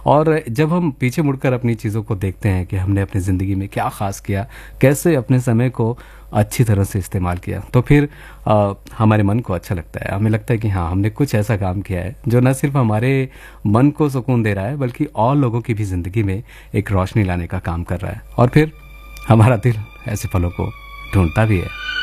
और जब हम पीछे मुड़कर अपनी चीज़ों को देखते हैं कि हमने अपनी ज़िंदगी में क्या ख़ास किया, कैसे अपने समय को अच्छी तरह से इस्तेमाल किया, तो फिर हमारे मन को अच्छा लगता है। हमें लगता है कि हाँ, हमने कुछ ऐसा काम किया है जो न सिर्फ हमारे मन को सुकून दे रहा है बल्कि और लोगों की भी ज़िंदगी में एक रोशनी लाने का काम कर रहा है। और फिर हमारा दिल ऐसे पलों को ढूंढता भी है।